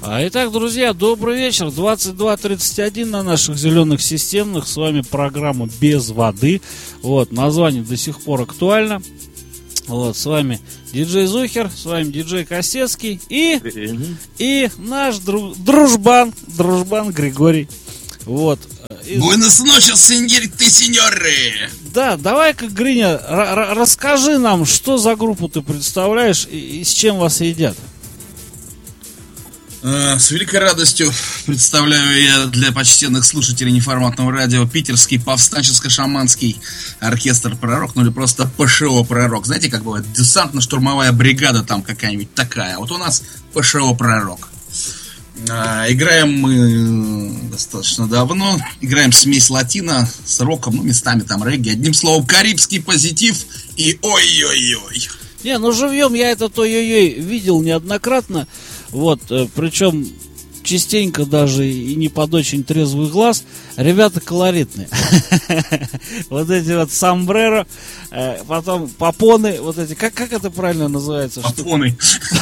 Итак, друзья, добрый вечер. 22:31 на наших зеленых системных. С вами программа «Без воды». Вот, название до сих пор актуально. Вот, с вами диджей Зухер, с вами диджей Костецкий и наш дружбан Григорий. Вот. Buenas noches, сеньоры! Да, давай-ка, Гриня, расскажи нам, что за группу ты представляешь и с чем вас едят. С великой радостью представляю я для почтенных слушателей неформатного радио питерский повстанческо-шаманский оркестр «Пророк», ну или просто ПШО «Пророк». Знаете, как бывает, десантно-штурмовая бригада там какая-нибудь такая. Вот у нас ПШО «Пророк». Играем мы достаточно давно. Играем смесь латино с роком, ну местами там регги. Одним словом, карибский позитив и ой-ой-ой. Не, ну живьем я этот ой-ой-ой видел неоднократно. Вот, причем частенько даже и не под очень трезвый глаз. Ребята колоритные. Вот эти вот сомбреро, потом попоны, вот эти, как это правильно называется? Попоны.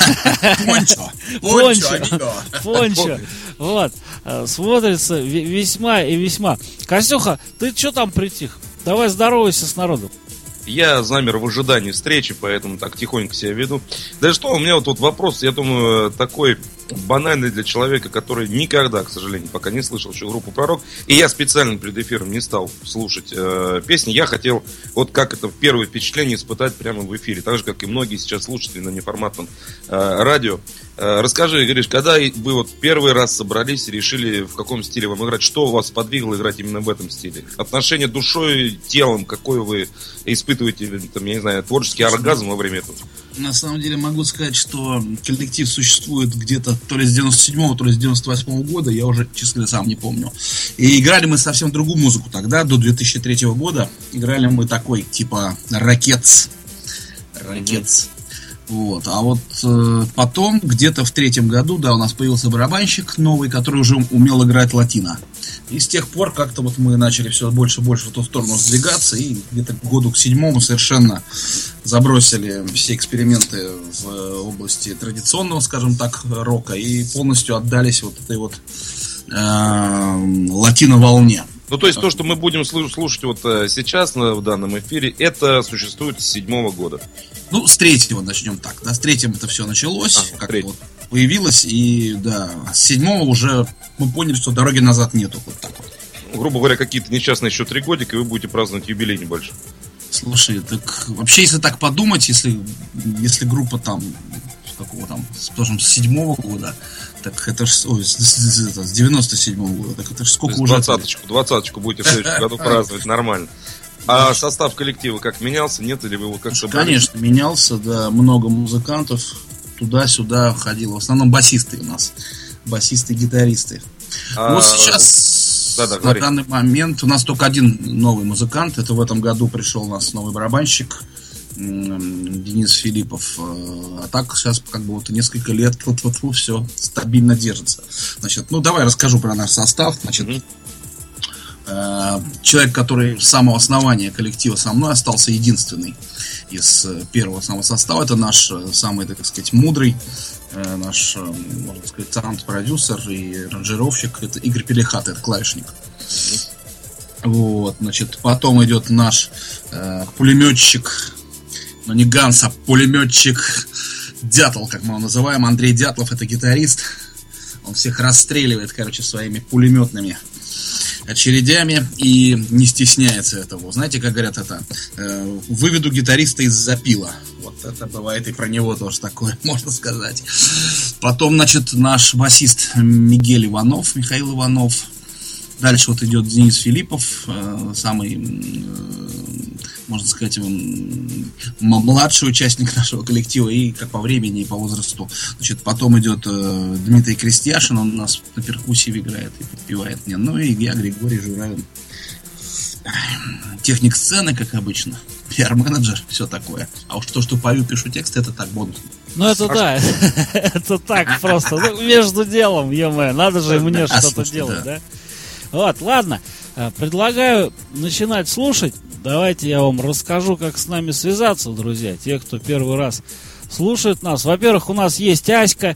Пончо. Вот, смотрится весьма и весьма. Костюха, ты что там притих? Давай здоровайся с народом. Я замер в ожидании встречи, поэтому так тихонько себя веду. Да что, у меня вот тут вопрос, я думаю, такой банальный для человека, который никогда, к сожалению, пока не слышал еще группу «Пророк». И я специально перед эфиром не стал слушать песни. Я хотел, вот как это первое впечатление испытать прямо в эфире. Так же, как и многие сейчас слушатели на неформатном радио. Расскажи, Гриш, когда вы вот первый раз собрались и решили, в каком стиле вам играть? Что вас подвигло играть именно в этом стиле? Отношение душой, телом, какой вы испытываете, там, я не знаю, творческий оргазм во время этого? На самом деле могу сказать, что коллектив существует где-то то ли с 97-го, то ли с 98-го года, я уже, честно говоря, сам не помню. И играли мы совсем другую музыку тогда, до 2003 года. Играли мы такой, типа, ракетс. Вот. А вот потом, где-то в 2003 году, да, у нас появился барабанщик новый, который уже умел играть латино. И с тех пор как-то вот мы начали все больше и больше в эту сторону сдвигаться, и где-то к году к 7-му совершенно забросили все эксперименты в области традиционного, скажем так, рока, и полностью отдались вот этой вот латино-волне. Ну, то есть то, что мы будем слушать вот сейчас в данном эфире, это существует с 7-го года. Ну, с 3-го начнем так, да, с 3-м это все началось, как-то вот появилось, и, да, с 7-го уже мы поняли, что дороги назад нету, вот так вот. Грубо говоря, какие-то несчастные еще 3 годика, и вы будете праздновать юбилей небольшой. Слушай, так вообще, если так подумать, если группа там, с какого там, скажем, с 7-го года, так это ж, с 97-го года, так это ж сколько уже... 20-очку будете в следующем году праздновать, нормально. А состав коллектива как менялся, нет? Или вы его как-то... Конечно, менялся, да, много музыкантов туда-сюда ходило. В основном басисты у нас, басисты и гитаристы. Вот сейчас, на данный момент, у нас только один новый музыкант. Это в этом году пришел у нас новый барабанщик Денис Филиппов. А так сейчас как бы вот несколько лет все стабильно держится. Значит, ну давай расскажу про наш состав. Значит, человек, который с самого основания коллектива со мной остался единственный из первого самого состава. Это наш самый, так сказать, мудрый, наш, можно сказать, саунд-продюсер и аранжировщик. Это Игорь Пелихат, это клавишник. Вот, значит, потом идет наш пулеметчик, но не Ганс, а пулеметчик Дятел, как мы его называем. Андрей Дятлов, это гитарист. Он всех расстреливает, короче, своими пулеметными очередями и не стесняется этого. Знаете, как говорят это? Выведу гитариста из запила. Вот это бывает и про него тоже такое, можно сказать. Потом, значит, наш басист Михаил Иванов. Дальше вот идет Денис Филиппов, самый, можно сказать, младший участник нашего коллектива и как по времени, и по возрасту. Значит, потом идет Дмитрий Крестьяшин, он у нас на перкуссии играет и подпевает мне. Ну и я, Григорий Журавин, техник сцены, как обычно, пиар-менеджер, все такое. А уж то, что пою, пишу тексты, это так, бонус. Ну это да, это так просто, между делом, ё-моё, надо же мне что-то делать, да? Вот, ладно, предлагаю начинать слушать. Давайте я вам расскажу, как с нами связаться, друзья. Те, кто первый раз слушают нас. Во-первых, у нас есть Аська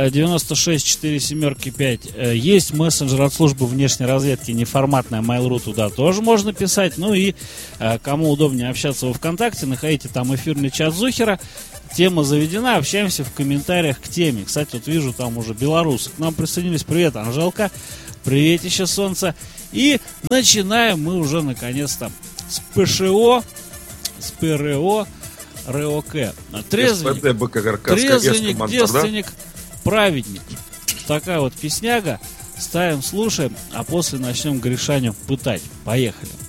9647-5. Есть мессенджер от службы внешней разведки неформатная Mail.ru, туда тоже можно писать. Ну и кому удобнее общаться во ВКонтакте, находите там эфирный чат Зухера. Тема заведена, общаемся в комментариях к теме. Кстати, вот вижу там уже белорусы к нам присоединились. Привет, Анжелка. Приветище, солнце. И начинаем мы уже наконец-то с ПШО, с ПРО, РОК. Трезвенник, девственник, праведник. Такая вот песняга. Ставим, слушаем, а после начнем Гришаню пытать. Поехали.